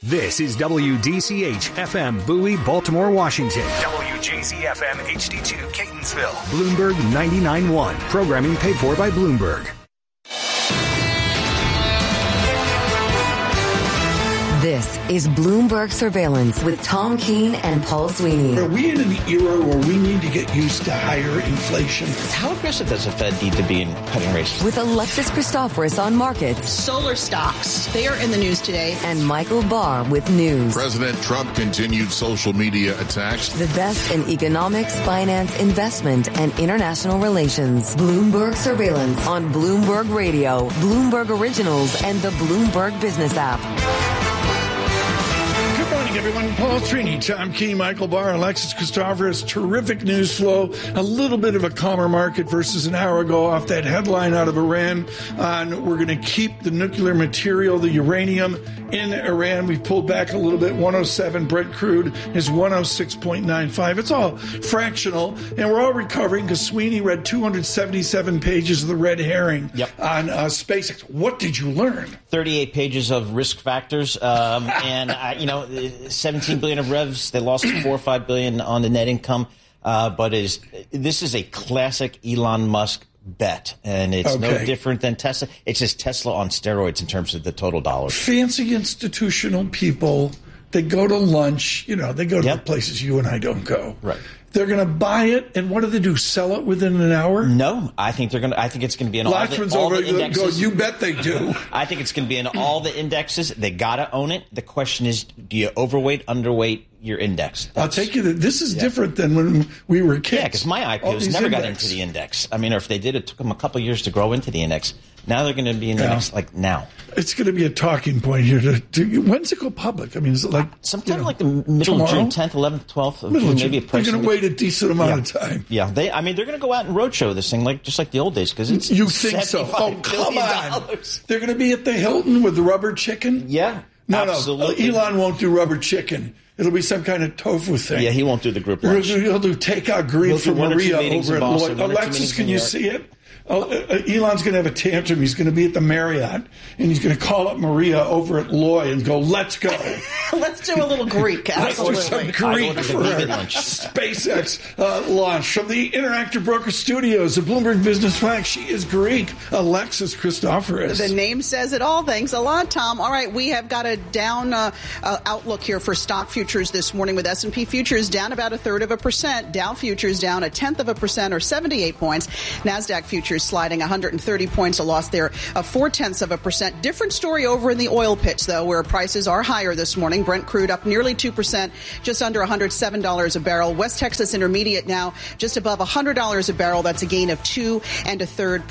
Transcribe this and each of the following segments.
This is WDCH-FM Bowie, Baltimore, Washington. WJZ-FM HD2 Catonsville. Bloomberg 99.1. Programming paid for by Bloomberg. This is Bloomberg Surveillance with Tom Keene and Paul Sweeney. Are we in an era where we need to get used to higher inflation? How aggressive does the Fed need to be in cutting rates? With Alexis Christoforous on markets. Solar stocks, they are in the news today. And Michael Barr with news. President Trump continued social media attacks. The best in economics, finance, investment, and international relations. Bloomberg Surveillance on Bloomberg Radio, Bloomberg Originals, and the Bloomberg Business app. Good morning, everyone. Paul Sweeney, Tom Keene, Michael Barr, Alexis Christoforous. Terrific news flow. A little bit of a calmer market versus an hour ago off that headline out of Iran on we're going to keep the nuclear material, the uranium, in Iran. We've pulled back a little bit. 107 Brent crude is 106.95. It's all fractional, and we're all recovering because Sweeney read 277 pages of the red herring on SpaceX. What did you learn? 38 pages of risk factors, and 17 billion of revs. They lost 4 or 5 billion on the net income, but this is a classic Elon Musk bet, and it's no different than Tesla. It's just Tesla on steroids in terms of the total dollars. Fancy institutional people, they go to lunch, they go to the places you and I don't go. Right. They're going to buy it, and what do they do? Sell it within an hour? No, I think it's going to be in all the indexes. You bet they do. I think it's going to be in all the indexes. They got to own it. The question is, do you overweight, underweight your index? I'll take you that this is different than when we were kids. Yeah, because my IPOs never got into the index. I mean, or if they did, it took them a couple of years to grow into the index. Now they're going to be in the index like now. It's going to be a talking point here. When's it go public? I mean, is it like sometime like the middle of June, 10th, 11th, 12th of June, maybe a press. They're going to wait a decent amount of time. Yeah, they're going to go out and roadshow this thing just like the old days because it's you think so? Oh, come on! They're going to be at the Hilton with the rubber chicken. Yeah, absolutely. No, Elon won't do rubber chicken. It'll be some kind of tofu thing. Yeah, he won't do the group lunch. He'll do takeout green for Maria over at Lloyd. Alexis, can you see it? Elon's going to have a tantrum. He's going to be at the Marriott, and he's going to call up Maria over at Loy and go, let's go. Let's do a little Greek. Let's do some Greek for our SpaceX launch. From the Interactive Broker Studios of Bloomberg Business Flag, she is Greek, Alexis Christoforous. The name says it all. Thanks a lot, Tom. All right, we have got a down outlook here for stock futures this morning with S&P futures down about 0.33%, Dow futures down 0.1% or 78 points, NASDAQ futures sliding 130 points, a loss there of 0.4%. Different story over in the oil pits, though, where prices are higher this morning. Brent crude up nearly 2%, just under $107 a barrel. West Texas Intermediate now just above $100 a barrel. That's a gain of 2.33%.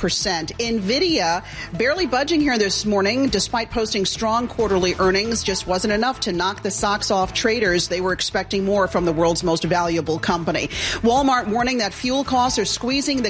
NVIDIA barely budging here this morning, despite posting strong quarterly earnings. Just wasn't enough to knock the socks off traders. They were expecting more from the world's most valuable company. Walmart warning that fuel costs are squeezing the